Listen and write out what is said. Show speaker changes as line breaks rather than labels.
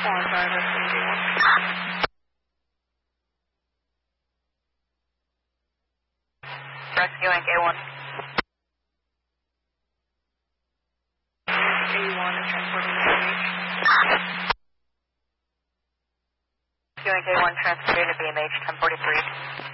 Fallen driver,
Rescuing A1.
A1 is transporting to BMH.
Rescuing A1, transporting to BMH, 1043.